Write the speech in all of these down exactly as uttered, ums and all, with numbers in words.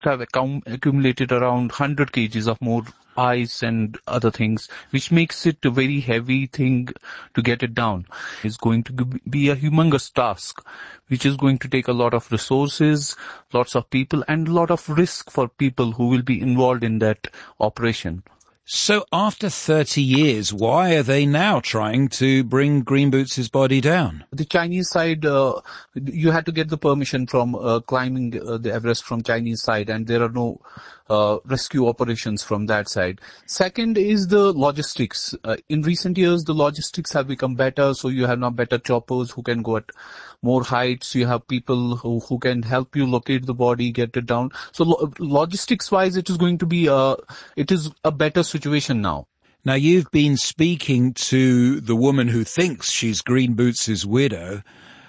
have accum- accumulated around one hundred kilograms of more ice and other things, which makes it a very heavy thing to get it down. It's going to be a humongous task, which is going to take a lot of resources, lots of people, and a lot of risk for people who will be involved in that operation. So after thirty years, why are they now trying to bring Green Boots' body down? The Chinese side, uh, you had to get the permission from uh, climbing uh, the Everest from Chinese side, and there are no uh, rescue operations from that side. Second is the logistics. Uh, in recent years, the logistics have become better, so you have now better choppers who can go at more heights. You have people who, who can help you locate the body, get it down. So lo- logistics-wise, it is going to be, uh, it is a better situation now. Now, you've been speaking to the woman who thinks she's Green Boots' widow.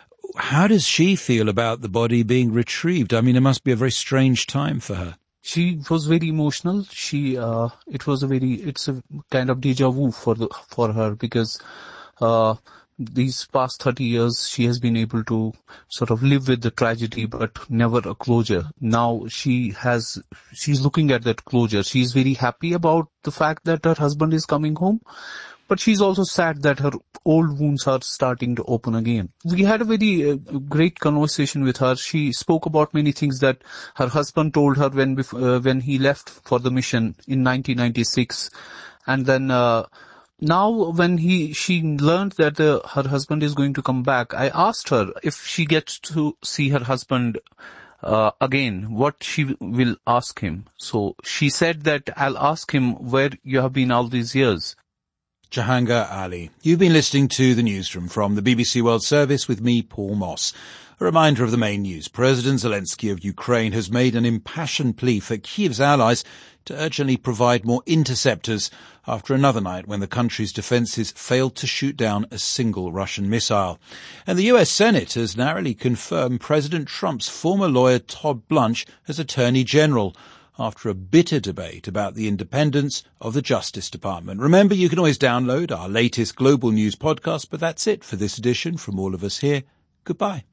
How does she feel about the body being retrieved? I mean, it must be a very strange time for her. She was very emotional. She, uh, it was a very, it's a kind of deja vu for the, for her because, uh, these past thirty years, she has been able to sort of live with the tragedy, but never a closure. Now she has, she's looking at that closure. She's very happy about the fact that her husband is coming home, but she's also sad that her old wounds are starting to open again. We had a very uh, great conversation with her. She spoke about many things that her husband told her when, uh, when he left for the mission in nineteen ninety-six. And then, uh, Now, when he she learned that uh, her husband is going to come back, I asked her if she gets to see her husband uh, again, what she will ask him. So she said that I'll ask him where you have been all these years. Jahangir Ali. You've been listening to the Newsroom from the B B C World Service with me, Paul Moss. A reminder of the main news. President Zelensky of Ukraine has made an impassioned plea for Kyiv's allies to urgently provide more interceptors after another night when the country's defences failed to shoot down a single Russian missile. And the U S Senate has narrowly confirmed President Trump's former lawyer Todd Blanche as Attorney General after a bitter debate about the independence of the Justice Department. Remember, you can always download our latest global news podcast, but that's it for this edition from all of us here. Goodbye.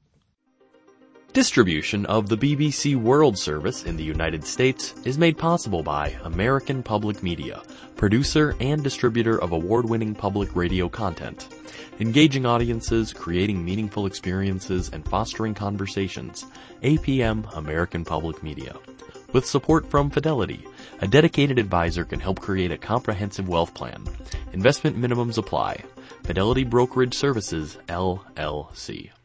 Distribution of the B B C World Service in the United States is made possible by American Public Media, producer and distributor of award-winning public radio content. Engaging audiences, creating meaningful experiences, and fostering conversations. A P M American Public Media. With support from Fidelity, a dedicated advisor can help create a comprehensive wealth plan. Investment minimums apply. Fidelity Brokerage Services, L L C.